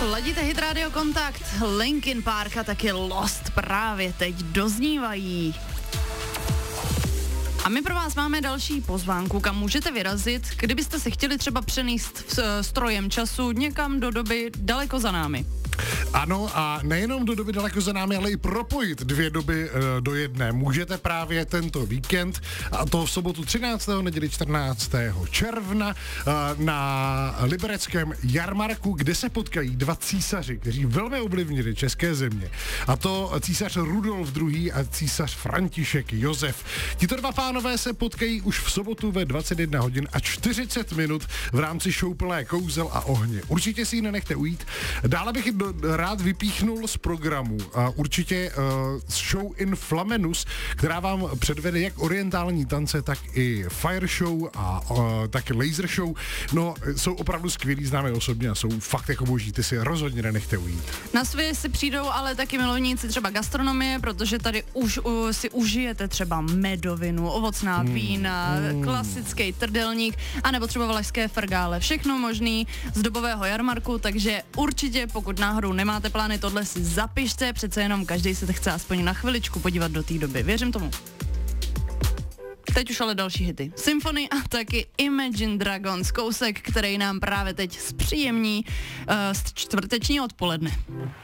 Ladíte Hit Radio Kontakt, Linkin Park a taky Lost právě teď doznívají. A my pro vás máme další pozvánku, kam můžete vyrazit, kdybyste se chtěli třeba přenést strojem času někam do doby daleko za námi. Ano, a nejenom do doby daleko za námi, ale i propojit dvě doby do jedné. Můžete právě tento víkend, a to v sobotu 13. neděli 14. června na libereckém jarmarku, kde se potkají dva císaři, kteří velmi ovlivnili české země. A to císař Rudolf II. A císař František Josef. Tito dva pánové se potkají už v sobotu ve 21 hodin a 40 minut v rámci show plné kouzel a ohně. Určitě si ji nenechte ujít. Dále bych rád vypíchnul z programu určitě show In Flamenus, která vám předvede jak orientální tance, tak i fire show a taky laser show. No, jsou opravdu skvělí, známe osobně a jsou fakt jako boží, ty si rozhodně nenechte ujít. Na svě si přijdou ale taky milovníci třeba gastronomie, protože tady už si užijete třeba medovinu, ovocná vína, klasický trdelník, anebo třeba valašské frgále. Všechno možný z dobového jarmarku, takže určitě, pokud náhodou nemáte plány, tohle si zapište, přece jenom každý se chce aspoň na chviličku podívat do té doby. Věřím tomu. Teď už ale další hity. Symphony a taky Imagine Dragons, kousek, který nám právě teď zpříjemní čtvrteční odpoledne.